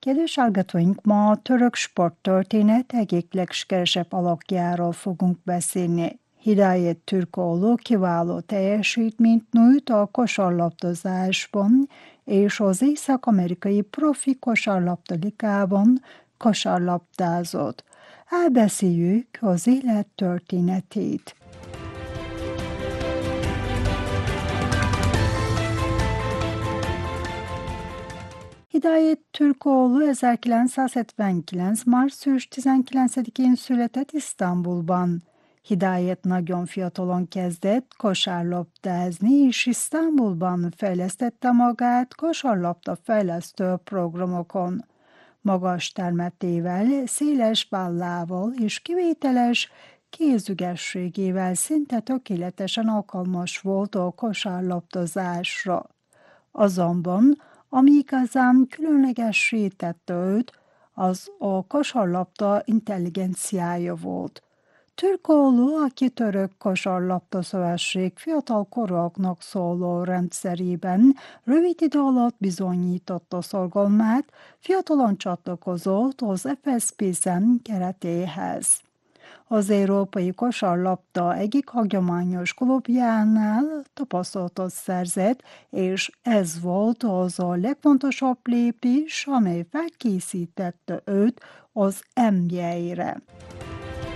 Kedves hallgatóink, ma a török sporttörténet egyik legsikeresebb alakjáról fogunk beszélni. Hidayet Türkoğlu kiváló teljesítményt nyújt a kosarlabdázásban, és az észak-amerikai profi kosarlabda ligában kosarlabdázott. Elbeszéljük az élet történetét. Hidayet Türkoğlu 1979. március 19-én született Isztambulban. Hidayet nagyon fiatalon kezdett kosárlabdázni, és Isztambulban fejlesztette magát kosárlabda fejlesztő programokon. Magas termetével, széles vállával és kivételes kézügyességével szinte tökéletesen alkalmas volt a kosárlabdázásra. Azonban ami igazán különlegessé tette őt, az a kosarlabda intelligenciája volt. Türkoğlu, aki török kosarlabda szövetség fiatal korúaknak szóló rendszerében rövid idő alatt bizonyította szorgalmát, fiatalon csatlakozott az FSPSN keretéhez. Az európai kosarlabda egyik hagyományos klubjánál tapasztalatot szerzett, és ez volt az a legfontosabb lépés, amely felkészítette őt az NBA-re.